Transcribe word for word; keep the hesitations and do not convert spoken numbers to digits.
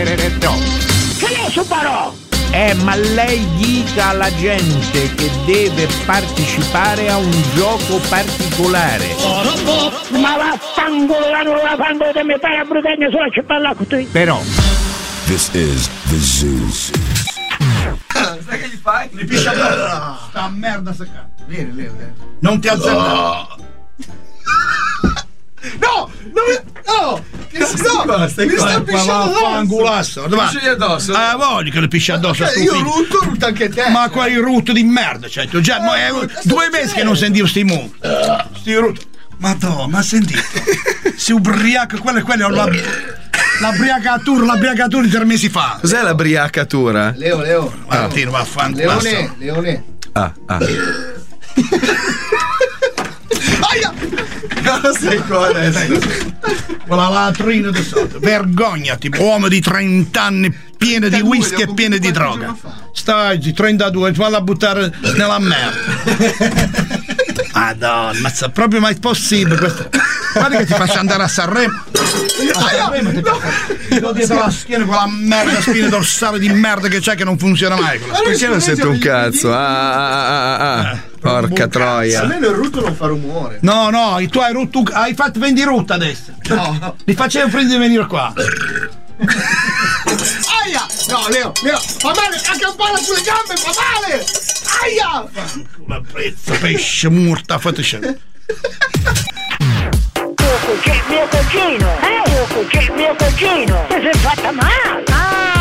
Che ne so parò? Eh, ma lei dica alla gente che deve partecipare a un gioco particolare. Ma vaffanculo, non la fanno di me fare a brutenne sulla cipolla con te. Però This is the zoo. Sai che gli fai? Mi piscia addosso. Sta merda secca. Vieni, Leo, non ti azzardare. No! No! Che si no! Stai Mi sta pisciando angolasso. addosso. Pisci addosso? Ah, voglio che le pisci addosso. Okay, io rutto, rutto anche te. Ma quali rutto di merda, cioè, tu già, ma è due mesi che non sentivo sti mu. Sti rutto. Madonna, ma sentite. Si ubriaca, quello e quello la, la briacatura, la briacatura di tre mesi fa. Cos'è la briacatura? Leo, Leo. Martino, vaffanculo. Leone, Leone. Ah, ah. Aia! Cosa sei qua adesso? Con la latrina di sotto. Vergognati, uomo di trenta anni pieno di whisky e pieno di droga. Stai trentadue, falla buttare nella merda. Madonna, ma è proprio mai possibile questo? Guarda che ti faccio andare a Sanremo. A Sanremo ti ti do dietro la schiena quella merda, spina dorsale di merda che c'è che non funziona mai. Perché non sento un cazzo? Ah, ah, ah, ah, ah. Porca troia. Almeno il rutto non fa rumore. No, no, tu hai rotto, hai fatto vendi rutta adesso. No. Li facevo prendere venire qua. Aia! No, Leo, Leo, fa male, a campana sulle gambe, fa male! Aia! La prezza, pesce, morta, fate scena. C'è mio cugino, eh? C'è mio cugino, ti sei fatta male. Ah!